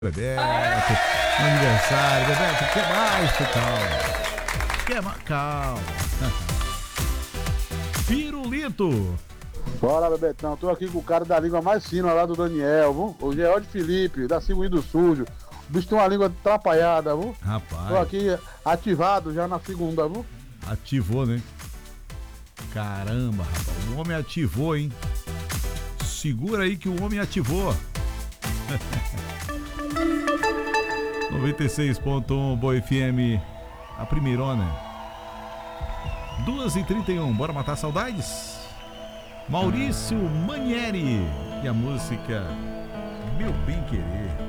Bebeto, aniversário, Bebeto, quer mais, quer mais, calma. Pirulito. Bora, Bebetão, tô aqui com o cara da língua mais fina lá do Daniel, viu? O George Felipe, da Segundo do Sujo. O bicho tem uma língua atrapalhada, viu? Rapaz. Tô aqui ativado já na segunda, viu? Ativou, né? Caramba, rapaz, o homem ativou, hein? Segura aí que o homem ativou. 96.1 Boa FM, a primeirona. 2h31, bora matar saudades? Maurício Manieri e a música Meu Bem Querer.